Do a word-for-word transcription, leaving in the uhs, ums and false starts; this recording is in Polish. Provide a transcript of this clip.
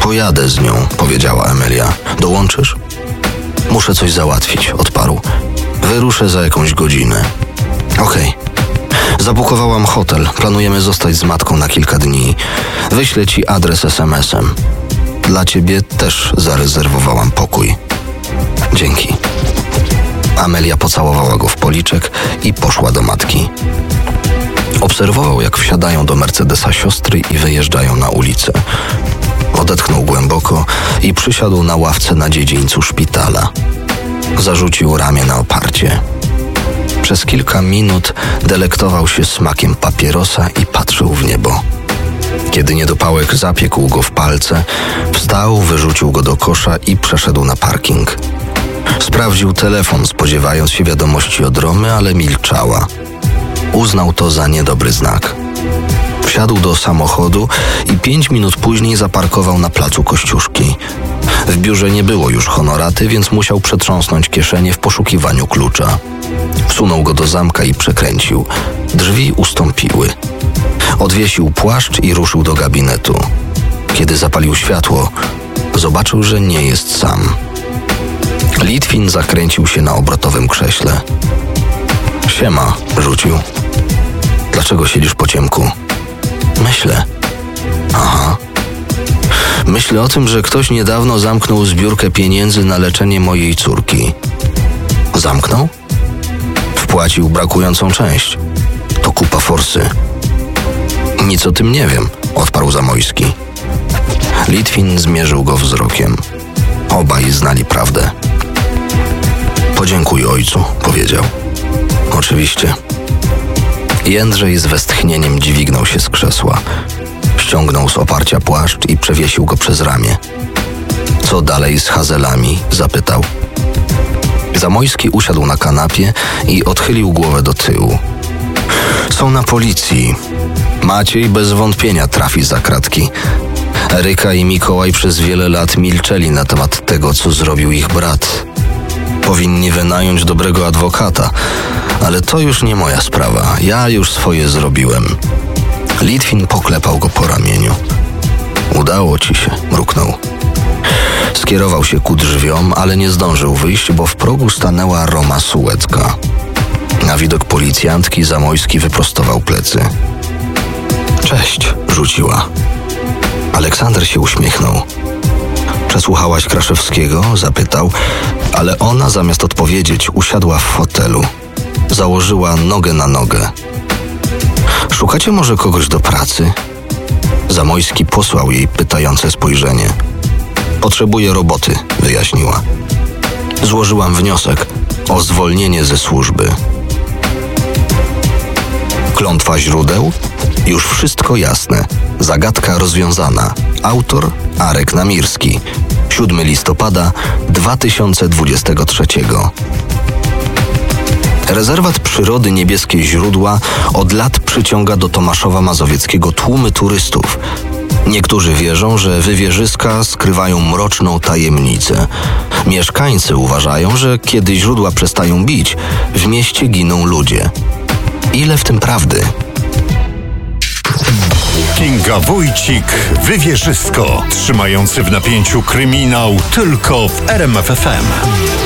Pojadę z nią, powiedziała Emelia. Dołączysz? Muszę coś załatwić, odparł. Wyruszę za jakąś godzinę. Okej. Zabukowałam hotel. Planujemy zostać z matką na kilka dni. Wyślę ci adres es em esem. Dla ciebie też zarezerwowałam pokój. Dzięki. Amelia pocałowała go w policzek i poszła do matki. Obserwował, jak wsiadają do Mercedesa siostry i wyjeżdżają na ulicę. Odetchnął głęboko i przysiadł na ławce na dziedzińcu szpitala. Zarzucił ramię na oparcie. Przez kilka minut delektował się smakiem papierosa i patrzył w niebo. Kiedy niedopałek zapiekł go w palce, wstał, wyrzucił go do kosza i przeszedł na parking. Sprawdził telefon, spodziewając się wiadomości od Romy, ale milczała. Uznał to za niedobry znak. Wsiadł do samochodu i pięć minut później zaparkował na placu Kościuszki. W biurze nie było już honoraty, więc musiał przetrząsnąć kieszenie w poszukiwaniu klucza. Wsunął go do zamka i przekręcił. Drzwi ustąpiły. Odwiesił płaszcz i ruszył do gabinetu. Kiedy zapalił światło, zobaczył, że nie jest sam. Litwin zakręcił się na obrotowym krześle. Siema, rzucił. Dlaczego siedzisz po ciemku? Myślę. Aha. Myślę o tym, że ktoś niedawno zamknął zbiórkę pieniędzy na leczenie mojej córki. Zamknął? Wpłacił brakującą część. To kupa forsy. Nic o tym nie wiem, odparł Zamojski. Litwin zmierzył go wzrokiem. Obaj znali prawdę. Podziękuj ojcu, powiedział. Oczywiście. Jędrzej z westchnieniem dźwignął się z krzesła. Ściągnął z oparcia płaszcz i przewiesił go przez ramię. Co dalej z Hazelami? Zapytał. Zamojski usiadł na kanapie i odchylił głowę do tyłu. Są na policji. Maciej bez wątpienia trafi za kratki. Eryka i Mikołaj przez wiele lat milczeli na temat tego, co zrobił ich brat. Powinni wynająć dobrego adwokata, ale to już nie moja sprawa. Ja już swoje zrobiłem. Litwin poklepał go po ramieniu. Udało ci się, mruknął. Skierował się ku drzwiom, ale nie zdążył wyjść, bo w progu stanęła Roma Sułecka. Na widok policjantki Zamojski wyprostował plecy. Cześć, rzuciła. Aleksander się uśmiechnął. Przesłuchałaś Kraszewskiego? Zapytał, ale ona zamiast odpowiedzieć usiadła w fotelu. Założyła nogę na nogę. Szukacie może kogoś do pracy? Zamojski posłał jej pytające spojrzenie. Potrzebuję roboty, wyjaśniła. Złożyłam wniosek o zwolnienie ze służby. Klątwa źródeł? Już wszystko jasne. Zagadka rozwiązana. Autor Arek Namirski. siódmego listopada dwa tysiące dwudziestego trzeciego. Rezerwat przyrody Niebieskie Źródła od lat przyciąga do Tomaszowa Mazowieckiego tłumy turystów. Niektórzy wierzą, że wywierzyska skrywają mroczną tajemnicę. Mieszkańcy uważają, że kiedy źródła przestają bić, w mieście giną ludzie. Ile w tym prawdy? Kinga Wójcik, Wywierzysko. Trzymający w napięciu kryminał tylko w R M F F M.